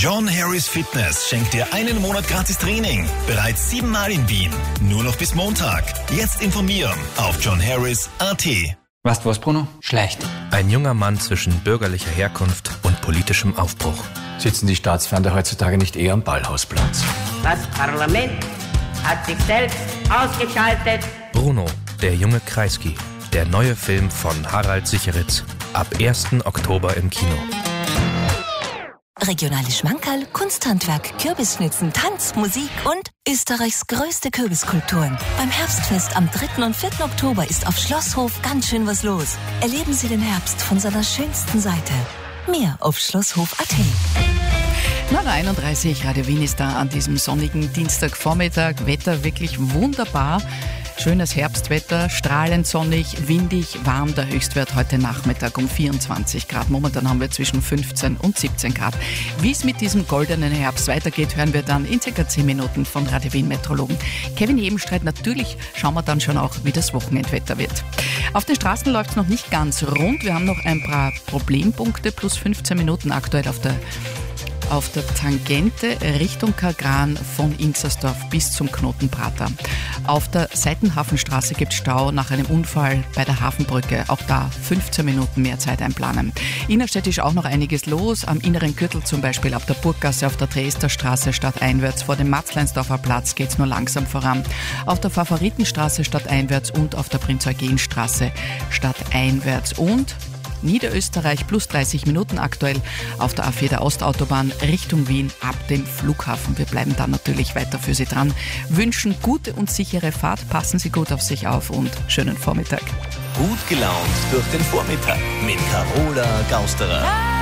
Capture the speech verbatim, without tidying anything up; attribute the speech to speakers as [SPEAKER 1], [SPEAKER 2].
[SPEAKER 1] John Harris Fitness schenkt dir einen Monat gratis Training. Bereits siebenmal in Wien. Nur noch bis Montag. Jetzt informieren auf john harris punkt a t.
[SPEAKER 2] Weißt du was, Bruno? Schlecht.
[SPEAKER 3] Ein junger Mann zwischen bürgerlicher Herkunft und politischem Aufbruch.
[SPEAKER 4] Sitzen die Staatsfeinde heutzutage nicht eher am Ballhausplatz?
[SPEAKER 5] Das Parlament hat sich selbst ausgeschaltet.
[SPEAKER 3] Bruno, der junge Kreisky. Der neue Film von Harald Sicheritz. Ab ersten Oktober im Kino.
[SPEAKER 6] Regionale Schmankerl, Kunsthandwerk, Kürbisschnitzen, Tanz, Musik und Österreichs größte Kürbiskulturen. Beim Herbstfest am dritten und vierten Oktober ist auf Schlosshof ganz schön was los. Erleben Sie den Herbst von seiner schönsten Seite. Mehr auf schlosshof punkt a t.
[SPEAKER 7] neun Uhr einunddreißig, Radio Wien ist da an diesem sonnigen Dienstagvormittag. Wetter wirklich wunderbar. Schönes Herbstwetter, strahlend sonnig, windig, warm. Der Höchstwert heute Nachmittag um vierundzwanzig Grad. Momentan haben wir zwischen fünfzehn und siebzehn Grad. Wie es mit diesem goldenen Herbst weitergeht, hören wir dann in circa zehn Minuten von Radio Wien Meteorologen Kevin Hebenstreit. Natürlich schauen wir dann schon auch, wie das Wochenendwetter wird. Auf den Straßen läuft es noch nicht ganz rund. Wir haben noch ein paar Problempunkte, plus fünfzehn Minuten aktuell auf der Auf der Tangente Richtung Kagran von Inzersdorf bis zum Knoten Prater. Auf der Seitenhafenstraße gibt es Stau nach einem Unfall bei der Hafenbrücke. Auch da fünfzehn Minuten mehr Zeit einplanen. Innerstädtisch auch noch einiges los. Am inneren Gürtel zum Beispiel auf der Burggasse, auf der Dresdner Straße stadteinwärts. Vor dem Matzleinsdorfer Platz geht es nur langsam voran. Auf der Favoritenstraße stadteinwärts und auf der Prinz-Eugen-Straße stadteinwärts. Und Niederösterreich plus dreißig Minuten aktuell auf der A vier der Ostautobahn Richtung Wien ab dem Flughafen. Wir bleiben dann natürlich weiter für Sie dran. Wünschen gute und sichere Fahrt, passen Sie gut auf sich auf und schönen Vormittag.
[SPEAKER 1] Gut gelaunt durch den Vormittag mit Carola Gausterer.